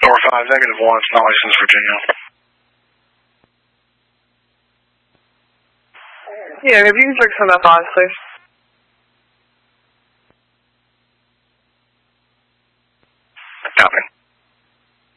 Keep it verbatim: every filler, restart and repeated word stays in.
Door five, negative one, it's not licensed, Virginia. Yeah, if you can fix on that box, please. Copy.